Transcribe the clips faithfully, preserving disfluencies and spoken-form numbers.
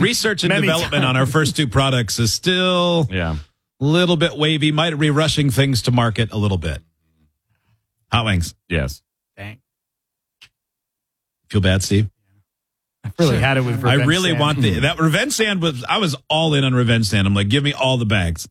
research and Many development times. on our first two products is still Yeah. a little bit wavy. Might be rushing things to market a little bit. Hot wings. Yes. Dang. Feel bad, Steve? I really had it with I Revenge really Sand. want the that Revenge Sand was. I was all in on Revenge Sand. I'm like, give me all the bags.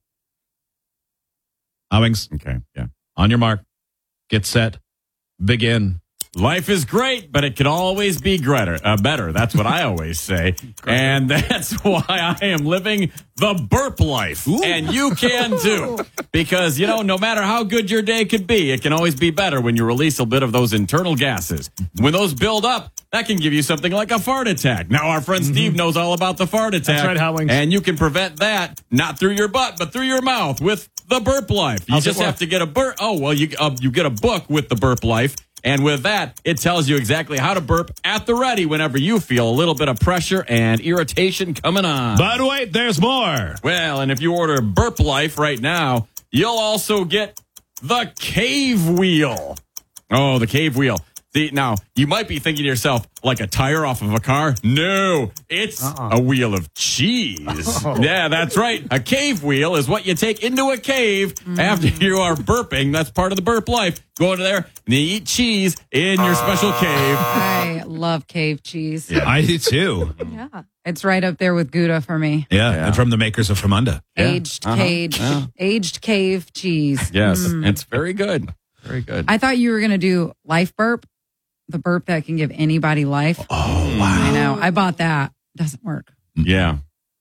Hot wings. Okay. Yeah. On your mark. Get set. Begin. Life is great, but it can always be greater, uh, better. That's what I always say. And that's why I am living the burp life. Ooh. And you can too. Because, you know, no matter how good your day could be, it can always be better when you release a bit of those internal gases. When those build up, that can give you something like a fart attack. Now, our friend Steve knows all about the fart attack. That's right, Hot Wings. And you can prevent that, not through your butt, but through your mouth with the Burp Life. You How's it just work? have to get a burp. Oh, well, you, uh, you get a book with the Burp Life. And with that, it tells you exactly how to burp at the ready whenever you feel a little bit of pressure and irritation coming on. But wait, there's more. Well, and if you order Burp Life right now, you'll also get the Cave Wheel. Oh, the Cave Wheel. The, now, you might be thinking to yourself, like a tire off of a car? No, it's Uh-uh. a wheel of cheese. Oh. Yeah, that's right. A cave wheel is what you take into a cave after you are burping. That's part of the Burp Life. Go into there and you eat cheese in your special cave. I love cave cheese. Yeah. I do too. It's right up there with Gouda for me. Yeah, Yeah. and from the makers of Fremunda. Yeah. Aged Uh-huh. cage, Yeah. aged cave cheese. Yes, Mm. it's very good. Very good. I thought you were going to do life burp, the burp that can give anybody life. Oh, wow. I know. I bought that. Doesn't work. Yeah.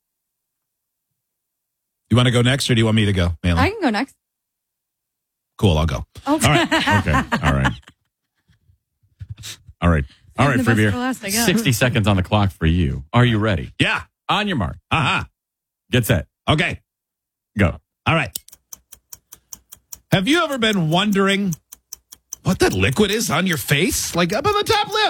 You want to go next or do you want me to go, Malin? I can go next. Cool, I'll go. Okay. All right. Okay. All right. All right. All right, the best Freebeer. for last, I guess. sixty seconds on the clock for you. Are you ready? Yeah. On your mark. Uh-huh. Get set. Okay. Go. All right. Have you ever been wondering what that liquid is on your face? Like up on the top lip?